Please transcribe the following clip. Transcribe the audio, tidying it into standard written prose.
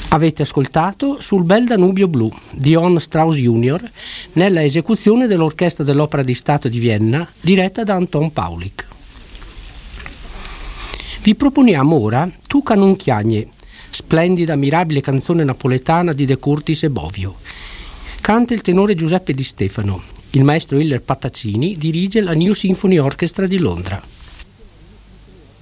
Avete ascoltato Sul bel Danubio blu di Johann Strauss Jr. nella esecuzione dell'Orchestra dell'Opera di Stato di Vienna diretta da Anton Paulik. Vi proponiamo ora Tu ca non chiagne, splendida, mirabile canzone napoletana di De Curtis e Bovio. Canta il tenore Giuseppe Di Stefano. Il maestro Hiller Pattaccini dirige la New Symphony Orchestra di Londra.